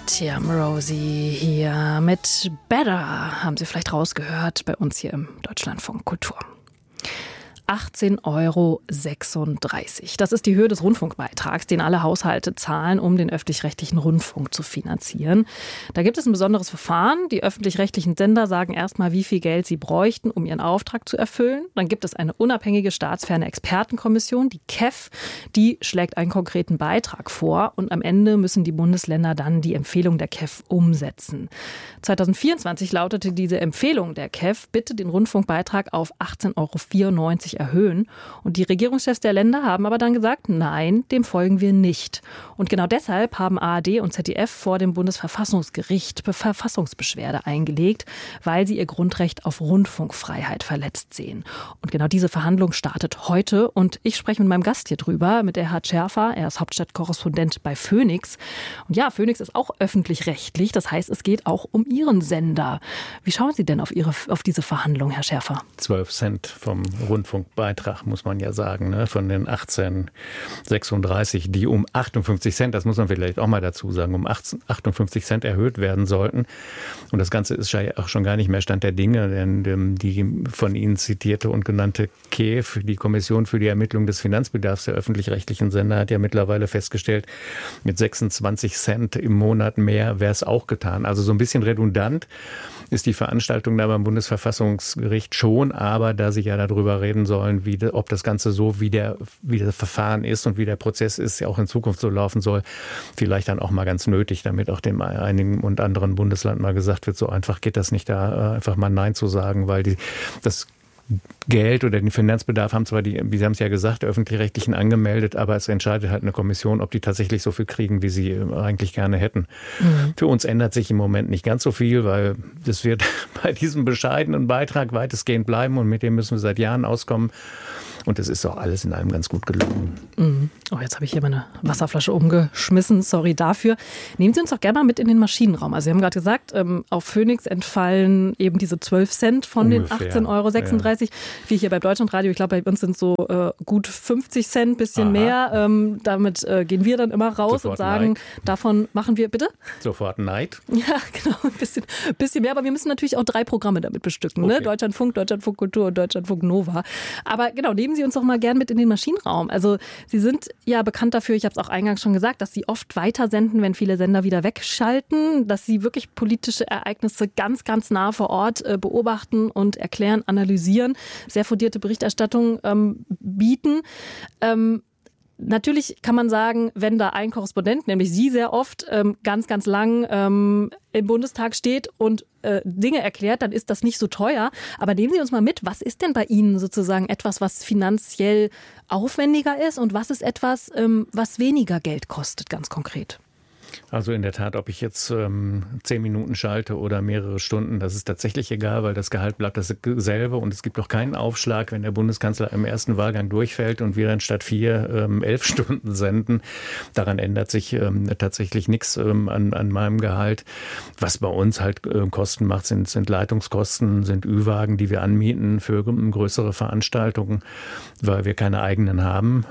Tim Rosie hier mit Better, haben Sie vielleicht rausgehört, bei uns hier im Deutschlandfunk Kultur. 18,36 €. Das ist die Höhe des Rundfunkbeitrags, den alle Haushalte zahlen, um den öffentlich-rechtlichen Rundfunk zu finanzieren. Da gibt es ein besonderes Verfahren. Die öffentlich-rechtlichen Sender sagen erstmal, wie viel Geld sie bräuchten, um ihren Auftrag zu erfüllen. Dann gibt es eine unabhängige staatsferne Expertenkommission, die KEF, die schlägt einen konkreten Beitrag vor. Und am Ende müssen die Bundesländer dann die Empfehlung der KEF umsetzen. 2024 lautete diese Empfehlung der KEF, bitte den Rundfunkbeitrag auf 18,94 € erhöhen. Und die Regierungschefs der Länder haben aber dann gesagt, nein, dem folgen wir nicht. Und genau deshalb haben ARD und ZDF vor dem Bundesverfassungsgericht Verfassungsbeschwerde eingelegt, weil sie ihr Grundrecht auf Rundfunkfreiheit verletzt sehen. Und genau diese Verhandlung startet heute. Und ich spreche mit meinem Gast hier drüber, mit Erhard Scherfer. Er ist Hauptstadtkorrespondent bei Phoenix. Und ja, Phoenix ist auch öffentlich-rechtlich. Das heißt, es geht auch um Ihren Sender. Wie schauen Sie denn auf diese Verhandlung, Herr Scherfer? 12 Cent vom Rundfunkbeitrag, muss man ja sagen, ne? Von den 18,36, die um 58 Cent, das muss man vielleicht auch mal dazu sagen, um 58 Cent erhöht werden sollten. Und das Ganze ist ja auch schon gar nicht mehr Stand der Dinge, denn die von Ihnen zitierte und genannte KEF, die Kommission für die Ermittlung des Finanzbedarfs der öffentlich-rechtlichen Sender, hat ja mittlerweile festgestellt, mit 26 Cent im Monat mehr wäre es auch getan. Also so ein bisschen redundant ist die Veranstaltung da beim Bundesverfassungsgericht schon, aber da Sie ja darüber reden sollen, ob das Ganze so, wie das Verfahren ist und wie der Prozess ist, ja auch in Zukunft so laufen soll, vielleicht dann auch mal ganz nötig, damit auch dem einigen und anderen Bundesland mal gesagt wird, so einfach geht das nicht, da einfach mal Nein zu sagen, weil das Geld oder den Finanzbedarf haben zwar wie Sie haben es ja gesagt, der Öffentlich-Rechtlichen angemeldet, aber es entscheidet halt eine Kommission, ob die tatsächlich so viel kriegen, wie sie eigentlich gerne hätten. Mhm. Für uns ändert sich im Moment nicht ganz so viel, weil das wird bei diesem bescheidenen Beitrag weitestgehend bleiben und mit dem müssen wir seit Jahren auskommen. Und es ist auch alles in allem ganz gut gelungen. Mhm. Oh, jetzt habe ich hier meine Wasserflasche umgeschmissen. Sorry dafür. Nehmen Sie uns doch gerne mal mit in den Maschinenraum. Also Sie haben gerade gesagt, auf Phoenix entfallen eben diese 12 Cent von ungefähr den 18,36 €. Ja. Wie hier beim Deutschlandradio. Ich glaube, bei uns sind so gut 50 Cent, bisschen mehr. Damit gehen wir dann immer raus Sofort und sagen, Neid. Davon machen wir, bitte? Sofort Neid. Ja, genau. Ein bisschen mehr. Aber wir müssen natürlich auch 3 Programme damit bestücken. Okay. Ne? Deutschlandfunk, Deutschlandfunk Kultur und Deutschlandfunk Nova. Aber genau, nehmen Sie uns doch mal gern mit in den Maschinenraum. Also Sie sind ja bekannt dafür, ich habe es auch eingangs schon gesagt, dass Sie oft weitersenden, wenn viele Sender wieder wegschalten, dass Sie wirklich politische Ereignisse ganz, ganz nah vor Ort beobachten und erklären, analysieren, sehr fundierte Berichterstattung bieten. Natürlich kann man sagen, wenn da ein Korrespondent, nämlich Sie sehr oft, ganz, ganz lang im Bundestag steht und Dinge erklärt, dann ist das nicht so teuer. Aber nehmen Sie uns mal mit, was ist denn bei Ihnen sozusagen etwas, was finanziell aufwendiger ist und was ist etwas, was weniger Geld kostet, ganz konkret? Also in der Tat, ob ich jetzt 10 Minuten schalte oder mehrere Stunden, das ist tatsächlich egal, weil das Gehalt bleibt dasselbe und es gibt auch keinen Aufschlag, wenn der Bundeskanzler im ersten Wahlgang durchfällt und wir dann statt 4 11 Stunden senden. Daran ändert sich tatsächlich nichts an meinem Gehalt. Was bei uns halt Kosten macht, sind Leitungskosten, sind Ü-Wagen, die wir anmieten für größere Veranstaltungen, weil wir keine eigenen haben.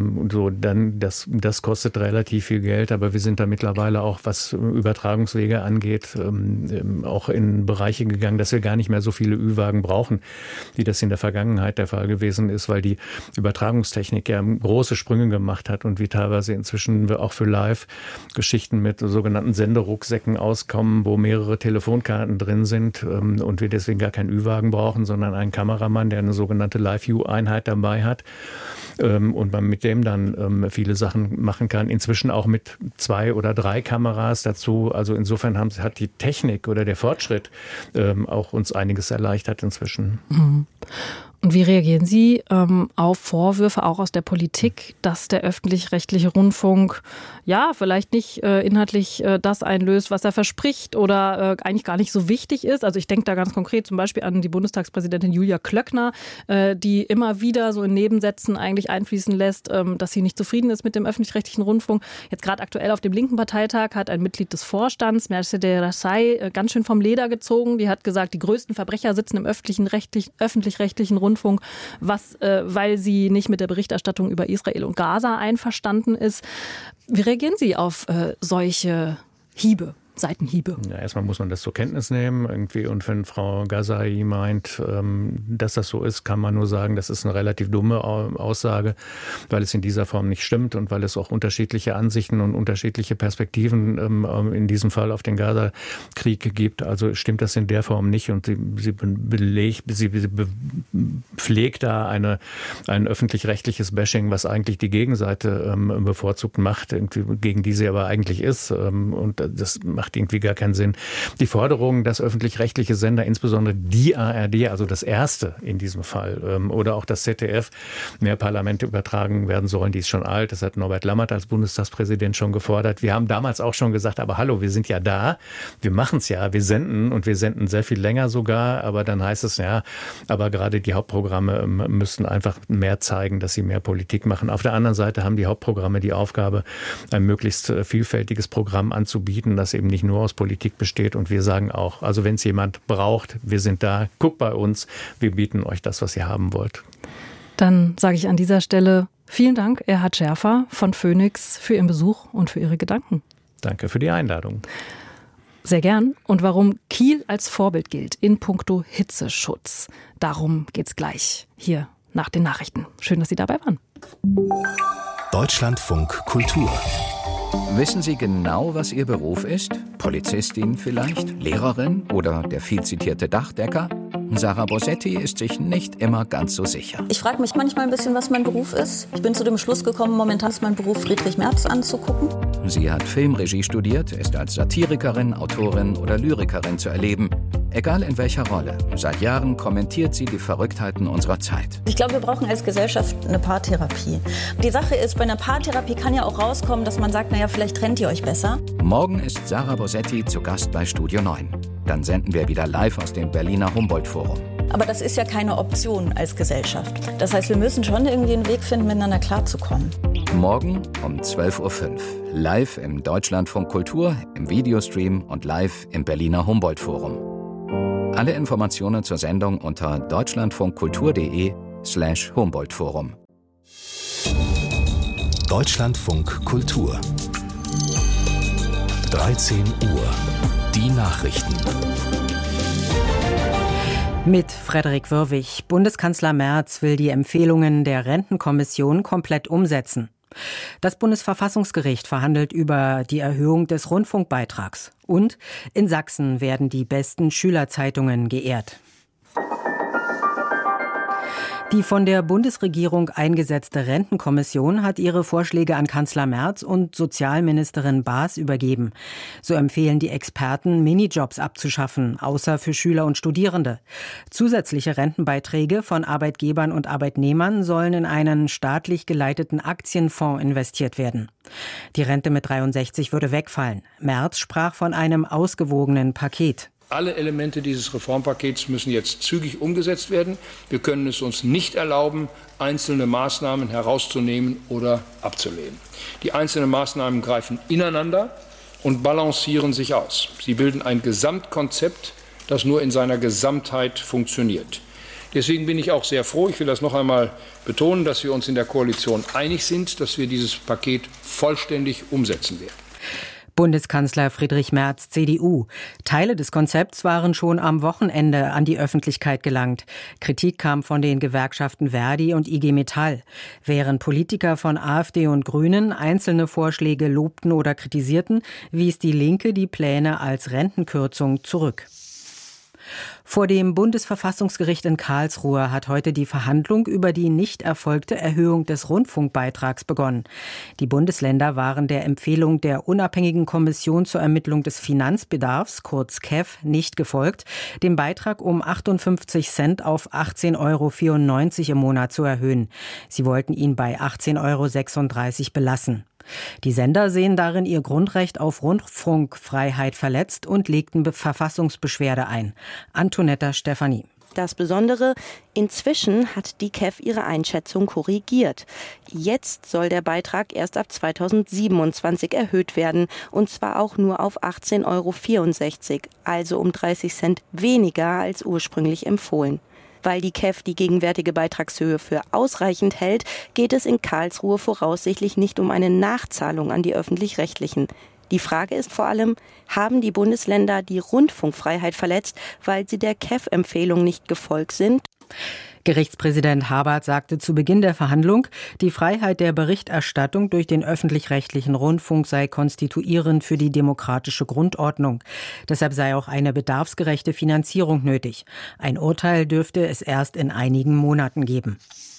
Das kostet relativ viel Geld, aber wir sind da mittlerweile auch, was Übertragungswege angeht, auch in Bereiche gegangen, dass wir gar nicht mehr so viele Ü-Wagen brauchen, wie das in der Vergangenheit der Fall gewesen ist, weil die Übertragungstechnik ja große Sprünge gemacht hat und wir teilweise inzwischen auch für Live-Geschichten mit sogenannten Senderucksäcken auskommen, wo mehrere Telefonkarten drin sind und wir deswegen gar keinen Ü-Wagen brauchen, sondern einen Kameramann, der eine sogenannte Live-View-Einheit dabei hat und man mit dem dann viele Sachen machen kann. Inzwischen auch mit 2 oder 3 Kameras dazu. Also insofern hat die Technik oder der Fortschritt auch uns einiges erleichtert inzwischen. Mhm. Und wie reagieren Sie auf Vorwürfe auch aus der Politik, dass der öffentlich-rechtliche Rundfunk ja vielleicht nicht inhaltlich das einlöst, was er verspricht oder eigentlich gar nicht so wichtig ist? Also ich denke da ganz konkret zum Beispiel an die Bundestagspräsidentin Julia Klöckner, die immer wieder so in Nebensätzen eigentlich einfließen lässt, dass sie nicht zufrieden ist mit dem öffentlich-rechtlichen Rundfunk. Jetzt gerade aktuell auf dem linken Parteitag hat ein Mitglied des Vorstands, Mercedes Rassay, ganz schön vom Leder gezogen. Die hat gesagt, die größten Verbrecher sitzen im öffentlich-rechtlichen Rundfunk, weil sie nicht mit der Berichterstattung über Israel und Gaza einverstanden ist. Wie reagieren Sie auf solche Hiebe? Seitenhiebe? Ja, erstmal muss man das zur Kenntnis nehmen irgendwie. Und wenn Frau Ghazai meint, dass das so ist, kann man nur sagen, das ist eine relativ dumme Aussage, weil es in dieser Form nicht stimmt und weil es auch unterschiedliche Ansichten und unterschiedliche Perspektiven in diesem Fall auf den Gaza-Krieg gibt. Also stimmt das in der Form nicht. Und sie pflegt da ein öffentlich-rechtliches Bashing, was eigentlich die Gegenseite bevorzugt macht, irgendwie, gegen die sie aber eigentlich ist. Und das macht irgendwie gar keinen Sinn. Die Forderung, dass öffentlich-rechtliche Sender, insbesondere die ARD, also das erste in diesem Fall, oder auch das ZDF, mehr Parlamente übertragen werden sollen, die ist schon alt. Das hat Norbert Lammert als Bundestagspräsident schon gefordert. Wir haben damals auch schon gesagt, aber hallo, wir sind ja da, wir machen es ja, wir senden und wir senden sehr viel länger sogar, aber dann heißt es ja, aber gerade die Hauptprogramme müssten einfach mehr zeigen, dass sie mehr Politik machen. Auf der anderen Seite haben die Hauptprogramme die Aufgabe, ein möglichst vielfältiges Programm anzubieten, das eben nicht nur aus Politik besteht. Und wir sagen auch, also wenn es jemand braucht, wir sind da, guckt bei uns, wir bieten euch das, was ihr haben wollt. Dann sage ich an dieser Stelle vielen Dank, Erhard Schärfer von Phoenix, für Ihren Besuch und für Ihre Gedanken. Danke für die Einladung. Sehr gern. Und warum Kiel als Vorbild gilt in puncto Hitzeschutz. Darum geht's gleich hier nach den Nachrichten. Schön, dass Sie dabei waren. Deutschlandfunk Kultur. Wissen Sie genau, was Ihr Beruf ist? Polizistin vielleicht? Lehrerin oder der viel zitierte Dachdecker? Sarah Bosetti ist sich nicht immer ganz so sicher. Ich frage mich manchmal ein bisschen, was mein Beruf ist. Ich bin zu dem Schluss gekommen, momentan ist mein Beruf Friedrich Merz anzugucken. Sie hat Filmregie studiert, ist als Satirikerin, Autorin oder Lyrikerin zu erleben. Egal in welcher Rolle. Seit Jahren kommentiert sie die Verrücktheiten unserer Zeit. Ich glaube, wir brauchen als Gesellschaft eine Paartherapie. Die Sache ist, bei einer Paartherapie kann ja auch rauskommen, dass man sagt, naja, vielleicht trennt ihr euch besser. Morgen ist Sarah Bosetti zu Gast bei Studio 9. Dann senden wir wieder live aus dem Berliner Humboldt-Forum. Aber das ist ja keine Option als Gesellschaft. Das heißt, wir müssen schon irgendwie einen Weg finden, miteinander klarzukommen. Morgen um 12.05 Uhr. Live im Deutschlandfunk Kultur, im Videostream und live im Berliner Humboldt-Forum. Alle Informationen zur Sendung unter deutschlandfunkkultur.de/Humboldt-Forum. Deutschlandfunk Kultur. 13 Uhr. Die Nachrichten. Mit Frederik Wörwig. Bundeskanzler Merz will die Empfehlungen der Rentenkommission komplett umsetzen. Das Bundesverfassungsgericht verhandelt über die Erhöhung des Rundfunkbeitrags. Und in Sachsen werden die besten Schülerzeitungen geehrt. Die von der Bundesregierung eingesetzte Rentenkommission hat ihre Vorschläge an Kanzler Merz und Sozialministerin Baas übergeben. So empfehlen die Experten, Minijobs abzuschaffen, außer für Schüler und Studierende. Zusätzliche Rentenbeiträge von Arbeitgebern und Arbeitnehmern sollen in einen staatlich geleiteten Aktienfonds investiert werden. Die Rente mit 63 würde wegfallen. Merz sprach von einem ausgewogenen Paket. Alle Elemente dieses Reformpakets müssen jetzt zügig umgesetzt werden. Wir können es uns nicht erlauben, einzelne Maßnahmen herauszunehmen oder abzulehnen. Die einzelnen Maßnahmen greifen ineinander und balancieren sich aus. Sie bilden ein Gesamtkonzept, das nur in seiner Gesamtheit funktioniert. Deswegen bin ich auch sehr froh, ich will das noch einmal betonen, dass wir uns in der Koalition einig sind, dass wir dieses Paket vollständig umsetzen werden. Bundeskanzler Friedrich Merz, CDU. Teile des Konzepts waren schon am Wochenende an die Öffentlichkeit gelangt. Kritik kam von den Gewerkschaften Verdi und IG Metall. Während Politiker von AfD und Grünen einzelne Vorschläge lobten oder kritisierten, wies die Linke die Pläne als Rentenkürzung zurück. Vor dem Bundesverfassungsgericht in Karlsruhe hat heute die Verhandlung über die nicht erfolgte Erhöhung des Rundfunkbeitrags begonnen. Die Bundesländer waren der Empfehlung der unabhängigen Kommission zur Ermittlung des Finanzbedarfs, kurz KEF, nicht gefolgt, den Beitrag um 58 Cent auf 18,94 € im Monat zu erhöhen. Sie wollten ihn bei 18,36 € belassen. Die Sender sehen darin ihr Grundrecht auf Rundfunkfreiheit verletzt und legten Verfassungsbeschwerde ein. Antonetta Stefanie. Das Besondere, inzwischen hat die KEF ihre Einschätzung korrigiert. Jetzt soll der Beitrag erst ab 2027 erhöht werden, und zwar auch nur auf 18,64 €, also um 30 Cent weniger als ursprünglich empfohlen. Weil die KEF die gegenwärtige Beitragshöhe für ausreichend hält, geht es in Karlsruhe voraussichtlich nicht um eine Nachzahlung an die Öffentlich-Rechtlichen. Die Frage ist vor allem, haben die Bundesländer die Rundfunkfreiheit verletzt, weil sie der KEF-Empfehlung nicht gefolgt sind? Gerichtspräsident Habart sagte zu Beginn der Verhandlung, die Freiheit der Berichterstattung durch den öffentlich-rechtlichen Rundfunk sei konstituierend für die demokratische Grundordnung. Deshalb sei auch eine bedarfsgerechte Finanzierung nötig. Ein Urteil dürfte es erst in einigen Monaten geben.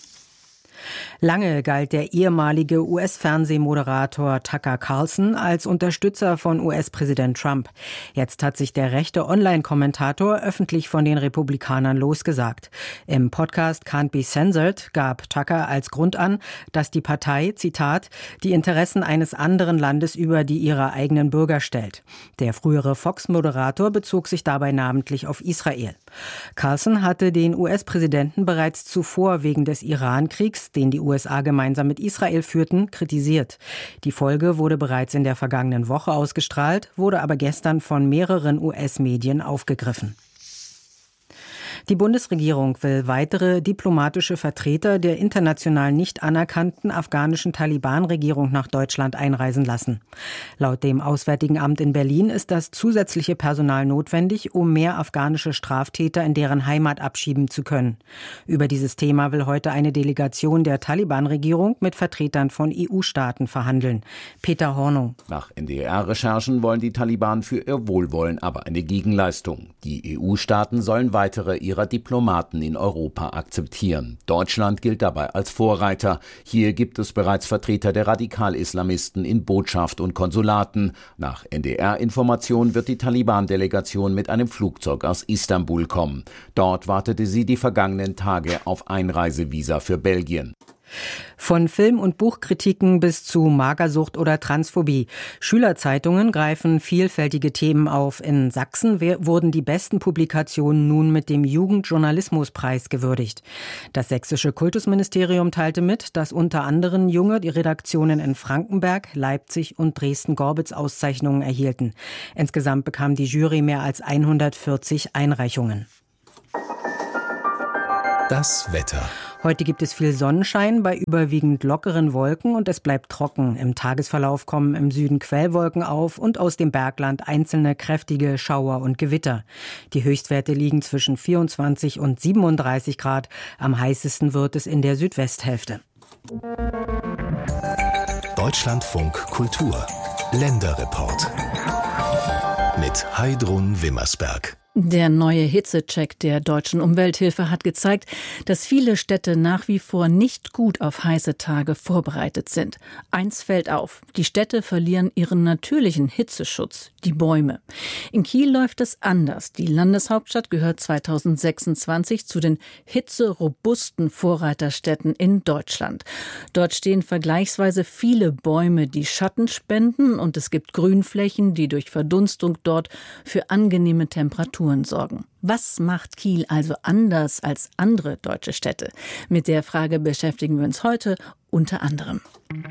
Lange galt der ehemalige US-Fernsehmoderator Tucker Carlson als Unterstützer von US-Präsident Trump. Jetzt hat sich der rechte Online-Kommentator öffentlich von den Republikanern losgesagt. Im Podcast Can't Be Censored gab Tucker als Grund an, dass die Partei, Zitat, die Interessen eines anderen Landes über die ihrer eigenen Bürger stellt. Der frühere Fox-Moderator bezog sich dabei namentlich auf Israel. Carlson hatte den US-Präsidenten bereits zuvor wegen des Iran-Kriegs, den die USA gemeinsam mit Israel führten, kritisiert. Die Folge wurde bereits in der vergangenen Woche ausgestrahlt, wurde aber gestern von mehreren US-Medien aufgegriffen. Die Bundesregierung will weitere diplomatische Vertreter der international nicht anerkannten afghanischen Taliban-Regierung nach Deutschland einreisen lassen. Laut dem Auswärtigen Amt in Berlin ist das zusätzliche Personal notwendig, um mehr afghanische Straftäter in deren Heimat abschieben zu können. Über dieses Thema will heute eine Delegation der Taliban-Regierung mit Vertretern von EU-Staaten verhandeln. Peter Hornung. Nach NDR-Recherchen wollen die Taliban für ihr Wohlwollen aber eine Gegenleistung. Die EU-Staaten sollen weitere ihrer Diplomaten in Europa akzeptieren. Deutschland gilt dabei als Vorreiter. Hier gibt es bereits Vertreter der Radikal-Islamisten in Botschaft und Konsulaten. Nach NDR-Informationen wird die Taliban-Delegation mit einem Flugzeug aus Istanbul kommen. Dort wartete sie die vergangenen Tage auf Einreisevisa für Belgien. Von Film- und Buchkritiken bis zu Magersucht oder Transphobie. Schülerzeitungen greifen vielfältige Themen auf. In Sachsen wurden die besten Publikationen nun mit dem Jugendjournalismuspreis gewürdigt. Das sächsische Kultusministerium teilte mit, dass unter anderem junge Redaktionen in Frankenberg, Leipzig und Dresden-Gorbitz Auszeichnungen erhielten. Insgesamt bekam die Jury mehr als 140 Einreichungen. Das Wetter. Heute gibt es viel Sonnenschein bei überwiegend lockeren Wolken und es bleibt trocken. Im Tagesverlauf kommen im Süden Quellwolken auf und aus dem Bergland einzelne kräftige Schauer und Gewitter. Die Höchstwerte liegen zwischen 24 und 37 Grad. Am heißesten wird es in der Südwesthälfte. Deutschlandfunk Kultur. Länderreport. Mit Heidrun Wimmersberg. Der neue Hitzecheck der Deutschen Umwelthilfe hat gezeigt, dass viele Städte nach wie vor nicht gut auf heiße Tage vorbereitet sind. Eins fällt auf: Die Städte verlieren ihren natürlichen Hitzeschutz, die Bäume. In Kiel läuft es anders. Die Landeshauptstadt gehört 2026 zu den hitzerobusten Vorreiterstädten in Deutschland. Dort stehen vergleichsweise viele Bäume, die Schatten spenden, und es gibt Grünflächen, die durch Verdunstung dort für angenehme Temperaturen sorgen. Was macht Kiel also anders als andere deutsche Städte? Mit der Frage beschäftigen wir uns heute unter anderem.